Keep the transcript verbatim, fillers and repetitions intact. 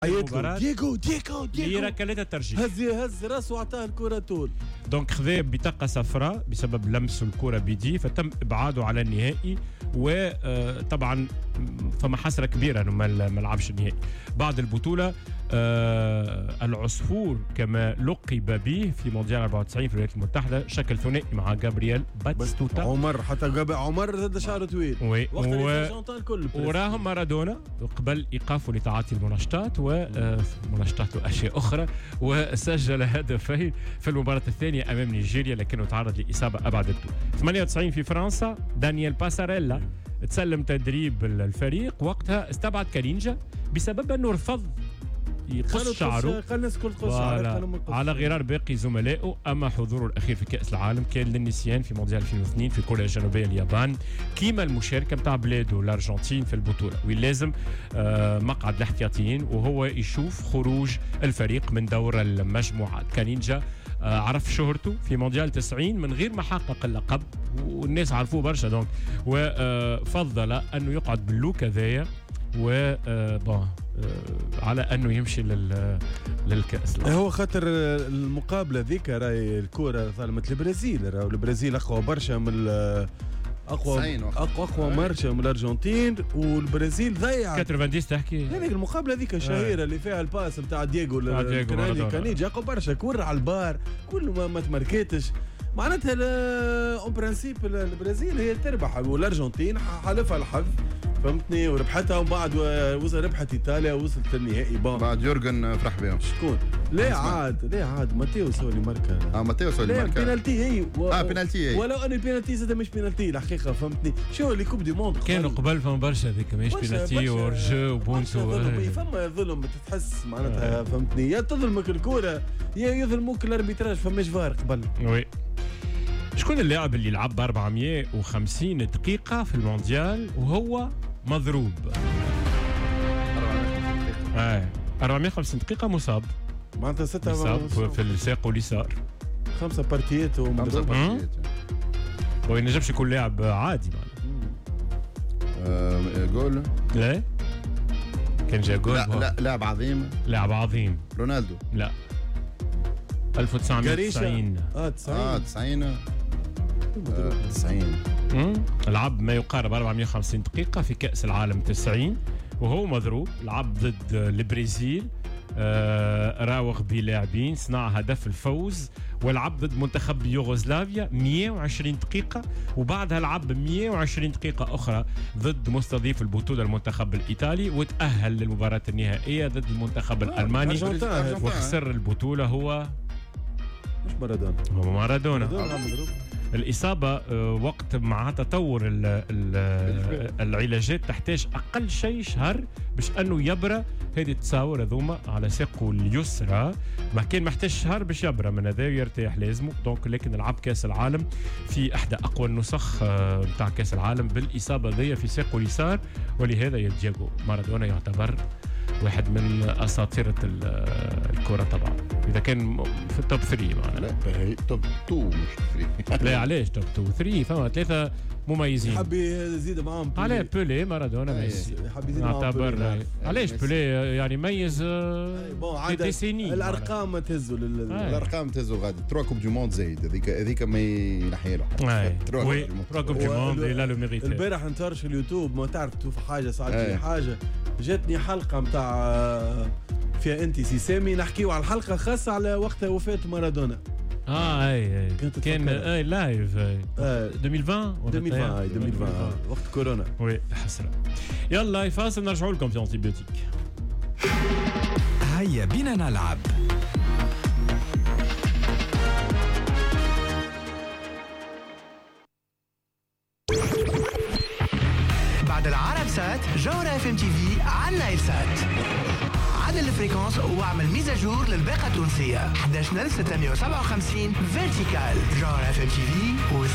المباراة دييغو دييغو اللي ركلتها الترجيح. هز هز راسه وعطاه الكرة طول. دونك خذا بطاقة صفراء بسبب لمس الكرة بيدي، فتم إبعاده على النهائي. وطبعا فما حسرة كبيرة انه ما لعبش النهائي. بعد البطولة العصفور كما لقب به في مونديال أربعة وتسعين في الولايات المتحدة شكل ثنائي مع جابرييل باتستوتا. عمر حتى قبل عمر زاد شعره طويل. وي وقت الارجنتين الكل. وراهم مارادونا قبل ايقافه لتعاطي المنشطات ومنشطات واشياء اخرى، وسجل هدفين في المباراة الثانية امام نيجيريا لكنه تعرض لاصابة ابعدته. ثمانية وتسعين في فرنسا دانيال باساريلا تسلم تدريب الفريق، وقتها استبعد كالينجا بسبب انه رفض يقص شعره على غرار باقي زملائه. اما حضوره الاخير في كاس العالم كان للنسيان في مونديال ألفين واثنين في كوريا الجنوبيه اليابان، كيما المشاركه نتاع بلاده الارجنتين في البطوله، ولازم آه مقعد الاحتياطيين وهو يشوف خروج الفريق من دور المجموعات. كالينجا آه عرف شهرته في مونديال تسعين من غير ما حقق اللقب والناس عرفوه برشا، دونك وفضل انه يقعد باللوك هذايا و بون على انه يمشي لل للكاس. هو خاطر المقابله ذيك راهي الكره ظلمت البرازيل، راهو البرازيل اقوى برشا من اقوى اقوى اقوى برشا من الارجنتين، والبرازيل ضيع تسعين تحكي هذيك المقابله ذيك الشهيره اللي فيها الباس نتاع دييغو الكناني كانيجي اقوى برشا، كره على البار كل ما ما تمركتش. معناتها اون برانسيب البرازيل هي تربح والارجنتين حالفها الحظ، فهمتني، وربحتها ومن بعد وصل ربحت ايطاليا ووصلت للنهائي. بعد يورجن فرح بهم. شكون؟ ليه عاد ليه عاد ماتيو سولي ماركا. اه ماتيو سولي ماركا. بينالتي هي و... اه بينالتي هي، ولو ان البينالتي زاد مش بينالتي الحقيقه، فهمتني. شو اللي كوب دي موند كانوا قبل فما برشا هذيك ماهيش بينالتي ورجو وبونتو. فما ظلم تحس معناتها، فهمتني، يا تظلمك الكوره يا يظلموك الاربيتراج، فماش فار قبل. وي شكون اللاعب اللي لعب أربعمية وخمسين دقيقة في المونديال وهو مضروب؟ اه أربعمية وخمسين دقيقة مصاب، معناتها ستة مصاب في الساق واليسار، خمسة بارتيات ومضروب. هو ينجمش يكون لاعب عادي معناتها. آه جول؟ لا كان جا جول. لا لا لاعب عظيم. لاعب عظيم. رونالدو؟ لا ألف وتسعمية وتسعين. اه تسعين اه تسعين تسعين لعب ما يقارب أربعمية وخمسين دقيقة في كأس العالم تسعين وهو مضروب. لعب ضد البرازيل، آه راوغ بلاعبين، صنع هدف الفوز، ولعب ضد منتخب يوغوسلافيا مية وعشرين دقيقة، وبعدها لعب مية وعشرين دقيقة أخرى ضد مستضيف البطولة المنتخب الإيطالي، وتأهل للمباراة النهائية ضد المنتخب الألماني وخسر البطولة. هو مش مارادونا، هو مارادونا. الإصابة وقت مع تطور ال ال العلاجات تحتاج أقل شيء شهر باش أنه يبرى. هذه تصاور هذوما على ساقه اليسرى، ما كان محتاج شهر باش يبرى من هذا ويرتاح لازمه. دونك لكن لعب كاس العالم في إحدى أقوى النسخ نتاع كاس العالم بالإصابة ذي في ساقه اليسار، ولهذا دييغو مارادونا يعتبر واحد من أساطيرة الكرة طبعا، إذا كان في التوب ثري معنا. لا توب تو مش ثري. لا علاش توب تو ثري؟ فما ثلاثة مميزين. حبي يزيد معهم على بيلي مارادونا ميسي. حبي يزيد معهم. علاش بيلي يعني ميز ديسيني. الأرقام تهزوا الأرقام تهزوا غادي. تروا كوب دو موند زايد، هذيك هذيك ما ينحي له. وي تروا كوب دو موند لا لو ميريت. البارح نتفرج في اليوتيوب، ما تعرف تشوف حاجة صارت حاجة، جاتني حلقة متاع فيها انت سي سامي نحكيو على الحلقة خاصة على وقت وفاة مارادونا. اه اي كان اي لايف ألفين وعشرين ألفين وعشرين وقت كورونا. وي حسرة. يلا يفاصل نرجعوا لكم في انتيبيوتيك. هيا بينا نلعب. بعد العرب سات جورة اف ام تي في على النايل سات. عدل الفريكونس واعمل ميزاجور للباقة التونسية. احد عشر ستمية وسبعة وخمسين فيرتيكال. جورة اف ام تي في